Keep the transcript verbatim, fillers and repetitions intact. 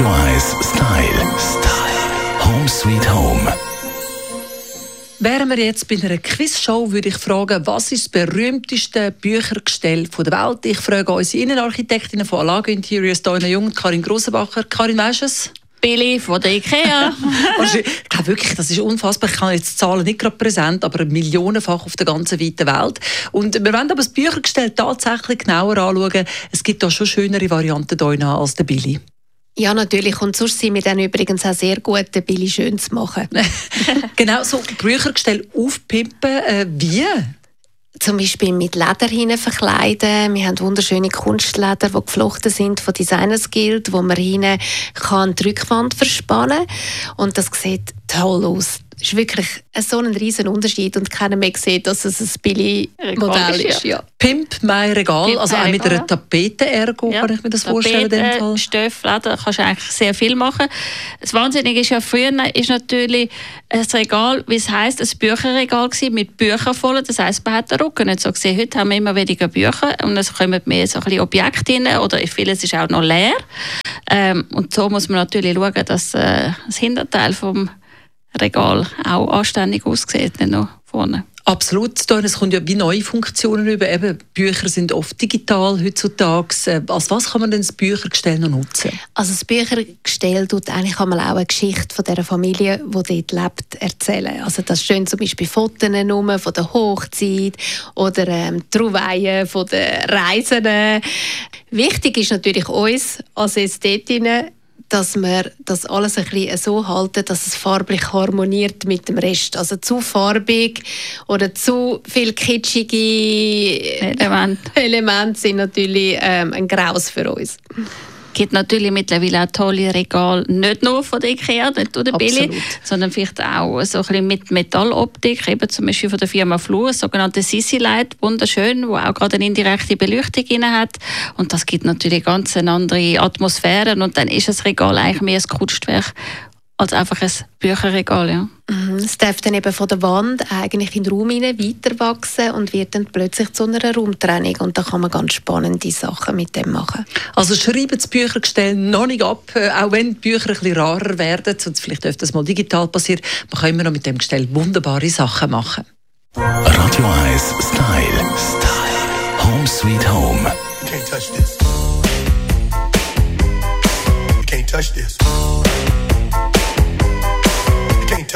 Radio eins Style. Style. Home Sweet Home. Wären wir jetzt bei einer Quizshow, würde ich fragen, was ist das berühmteste Büchergestell der Welt? Ich frage unsere Innenarchitektinnen von Alage Interiors, Dana Jung und Karin Grossenbacher. Karin, weisst du es? Billy von der Ikea. Ich glaube wirklich, das ist unfassbar. Ich habe jetzt die Zahlen nicht gerade präsent, aber millionenfach auf der ganzen weiten Welt. Und wir wollen aber das Büchergestell tatsächlich genauer anschauen. Es gibt da schon schönere Varianten Dana als der Billy. Ja, natürlich. Und sonst sind wir dann übrigens auch sehr gut, den Billy schön zu machen. Genau, so Büchergestell aufpimpen. Äh, wie? Zum Beispiel mit Leder hinein verkleiden. Wir haben wunderschöne Kunstleder, die geflochten sind von Designers Guild, wo man hinein kann die Rückwand verspannen kann. Und das sieht toll aus. Es ist wirklich so ein riesen Unterschied und keiner mehr sieht, dass es ein Billy-Modell ist. Ja. Pimp mein Regal, Pimp also auch mit einer Tapete ergo, ja. kann ich mir das Tapete, vorstellen? Stoff, Leder, kannst du eigentlich sehr viel machen. Das Wahnsinnige ist ja, früher ist natürlich ein Regal, wie es heisst, ein Bücherregal gewesen, mit Büchern voll. Das heisst, man hat den Rücken nicht so gesehen. Heute haben wir immer weniger Bücher und es kommen mehr so ein bisschen Objekte rein oder vieles ist auch noch leer. Ähm, und so muss man natürlich schauen, dass äh, das Hinterteil vom Regal auch anständig aussieht, nicht nur vorne. Absolut. Es kommen ja wie neue Funktionen über. Eben, Bücher sind oft digital heutzutage. Als was kann man denn das Büchergestell noch nutzen? Also das Büchergestell tut eigentlich einmal auch eine Geschichte von der Familie, die dort lebt, erzählen. Also das stehen zum Beispiel Fotos rum von der Hochzeit oder ähm, Trauweihen von den Reisenden. Wichtig ist natürlich uns als Ästhetinnen, dass wir das alles ein bisschen so halten, dass es farblich harmoniert mit dem Rest. Also zu farbig oder zu viel kitschige Elemente, Elemente sind natürlich ähm, ein Graus für uns. Es gibt natürlich mittlerweile auch tolle Regale, nicht nur von der Ikea, nicht nur der Billy, sondern vielleicht auch so ein bisschen mit Metalloptik, eben zum Beispiel von der Firma Flur, das sogenannte Sissi Light, wunderschön, wo auch gerade eine indirekte Beleuchtung drin hat. Und das gibt natürlich ganz eine andere Atmosphäre und dann ist das Regal eigentlich mehr ein Kunstwerk als einfach ein Bücherregal. Ja. Es darf dann eben von der Wand eigentlich in den Raum hinein weiter wachsen und wird dann plötzlich zu einer Raumtrennung. Und da kann man ganz spannende Sachen mit dem machen. Also schreiben das Büchergestell noch nicht ab, auch wenn die Bücher ein bisschen rarer werden, sonst vielleicht öfters das mal digital passiert. Man kann immer noch mit dem Gestell wunderbare Sachen machen. Radio eins Style. Style. Home Sweet Home. You can't touch this. You can't touch this.